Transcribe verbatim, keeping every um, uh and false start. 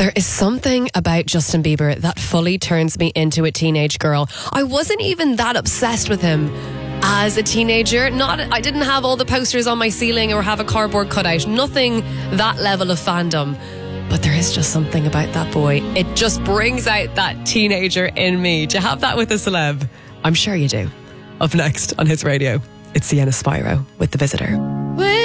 There is something about Justin Bieber that fully turns me into a teenage girl. I wasn't even that obsessed with him as a teenager. Not, I didn't have all the posters on my ceiling or have a cardboard cutout. Nothing that level of fandom. But there is just something about that boy. It just brings out that teenager in me. Do you have that with a celeb? I'm sure you do. Up next on Hits Radio, it's Sienna Spyro with The Visitor.